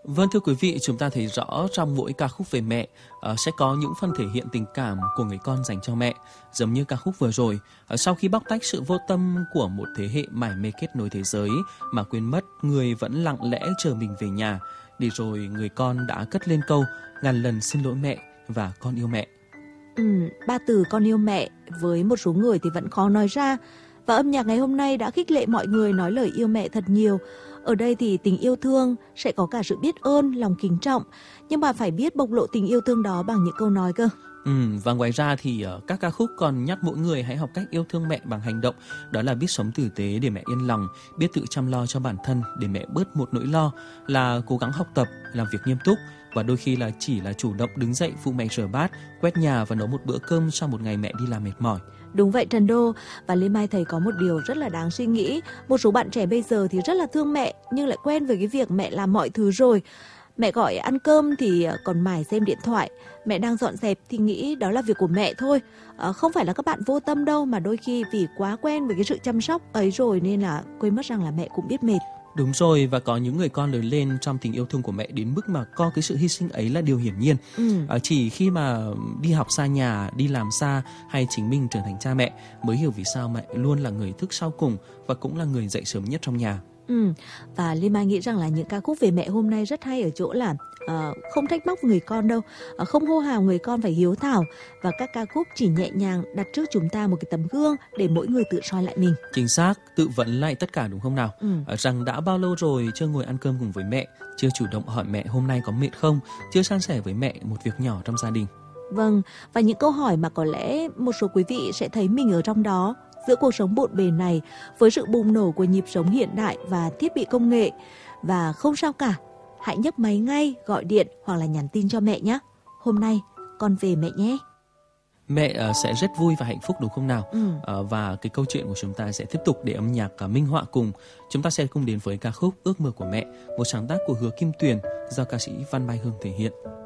Vâng, thưa quý vị, chúng ta thấy rõ trong mỗi ca khúc về mẹ sẽ có những phần thể hiện tình cảm của người con dành cho mẹ. Giống như ca khúc vừa rồi, sau khi bóc tách sự vô tâm của một thế hệ mải mê kết nối thế giới mà quên mất người vẫn lặng lẽ chờ mình về nhà, để rồi người con đã cất lên câu ngàn lần xin lỗi mẹ và con yêu mẹ. Ba từ con yêu mẹ với một số người thì vẫn khó nói ra. Và âm nhạc ngày hôm nay đã khích lệ mọi người nói lời yêu mẹ thật nhiều. Ở đây thì tình yêu thương sẽ có cả sự biết ơn, lòng kính trọng, nhưng mà phải biết bộc lộ tình yêu thương đó bằng những câu nói cơ. Và ngoài ra thì các ca khúc còn nhắc mỗi người hãy học cách yêu thương mẹ bằng hành động. Đó là biết sống tử tế để mẹ yên lòng, biết tự chăm lo cho bản thân để mẹ bớt một nỗi lo, là cố gắng học tập, làm việc nghiêm túc, và đôi khi là chỉ là chủ động đứng dậy phụ mẹ rửa bát, quét nhà và nấu một bữa cơm sau một ngày mẹ đi làm mệt mỏi. Đúng vậy Trần Đô, và Lê Mai thấy có một điều rất là đáng suy nghĩ. Một số bạn trẻ bây giờ thì rất là thương mẹ nhưng lại quen với cái việc mẹ làm mọi thứ rồi. Mẹ gọi ăn cơm thì còn mải xem điện thoại, mẹ đang dọn dẹp thì nghĩ đó là việc của mẹ thôi. Không phải là các bạn vô tâm đâu, mà đôi khi vì quá quen với cái sự chăm sóc ấy rồi nên là quên mất rằng là mẹ cũng biết mệt. Đúng rồi, và có những người con lớn lên trong tình yêu thương của mẹ đến mức mà coi cái sự hy sinh ấy là điều hiển nhiên. Chỉ khi mà đi học xa nhà, đi làm xa hay chính mình trở thành cha mẹ mới hiểu vì sao mẹ luôn là người thức sau cùng và cũng là người dậy sớm nhất trong nhà. Và Lê Mai nghĩ rằng là những ca khúc về mẹ hôm nay rất hay ở chỗ là không trách móc người con đâu, không hô hào người con phải hiếu thảo, và các ca khúc chỉ nhẹ nhàng đặt trước chúng ta một cái tấm gương để mỗi người tự soi lại mình. Chính xác, tự vấn lại tất cả đúng không nào? Rằng đã bao lâu rồi chưa ngồi ăn cơm cùng với mẹ, chưa chủ động hỏi mẹ hôm nay có mệt không, chưa san sẻ với mẹ một việc nhỏ trong gia đình. Vâng, và những câu hỏi mà có lẽ một số quý vị sẽ thấy mình ở trong đó. Giữa cuộc sống bộn bề này, với sự bùng nổ của nhịp sống hiện đại và thiết bị công nghệ, và không sao cả, hãy nhấc máy ngay, gọi điện hoặc là nhắn tin cho mẹ nhé. Hôm nay con về mẹ nhé. Mẹ sẽ rất vui và hạnh phúc đúng không nào? Và cái câu chuyện của chúng ta sẽ tiếp tục để âm nhạc minh họa cùng. Chúng ta sẽ cùng đến với ca khúc Ước mơ của mẹ, một sáng tác của Hứa Kim Tuyền do ca sĩ Văn Mai Hương thể hiện.